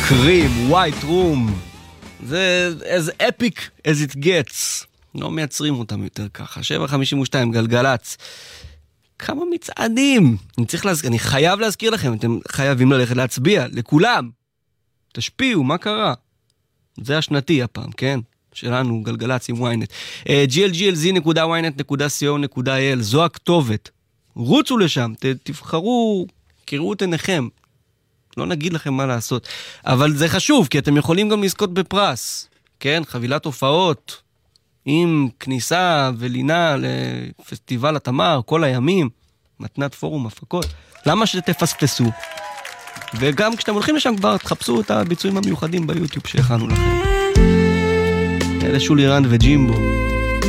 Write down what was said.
קריב, White Room. זה as epic as it gets. לא מייצרים אותם יותר ככה. 7:52 גלגלץ. כמה מצעדים. אני חייב להזכיר לכם, אתם חייבים ללכת להצביע, לכולם. תשפיעו, מה קרה? זה השנתי הפעם, כן? שלנו, גלגלץ עם וויינט. glglz.ynet.co.il, זו הכתובת. רוצו לשם, תבחרו, קראו את עיניכם. לא נגיד לכם מה לעשות. אבל זה חשוב, כי אתם יכולים גם לזכות בפרס. כן, חבילת הופעות, עם כניסה ולינה לפסטיבל התמר, כל הימים, מתנת פורום הפקות. למה שתפספסו? וגם כשאתם הולכים לשם כבר, תחפשו את הביצועים המיוחדים ביוטיוב שהכנו לכם. אלה שולי רנד וג'ימבו.